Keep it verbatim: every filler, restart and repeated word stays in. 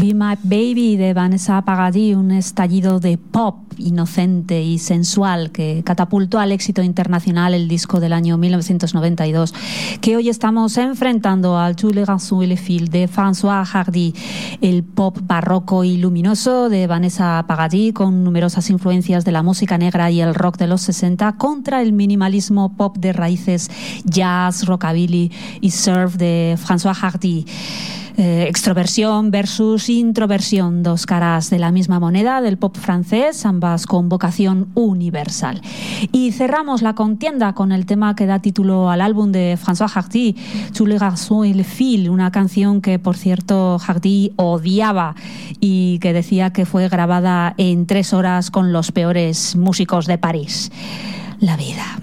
Be My Baby de Vanessa Paradis, un estallido de pop inocente y sensual que catapultó al éxito internacional el disco del año mil novecientos noventa y dos, que hoy estamos enfrentando al Tous les garçons et les filles de François Hardy, el pop barroco y luminoso de Vanessa Paradis, con numerosas influencias de la música negra y el rock de los sesenta, contra el minimalismo pop de raíces jazz, rockabilly y surf de François Hardy. Eh, extroversión versus introversión, dos caras de la misma moneda del pop francés, ambas con vocación universal. Y cerramos la contienda con el tema que da título al álbum de François Hardy, Tous les garçons et les filles, una canción que, por cierto, Hardy odiaba y que decía que fue grabada en tres horas con los peores músicos de París. La vida.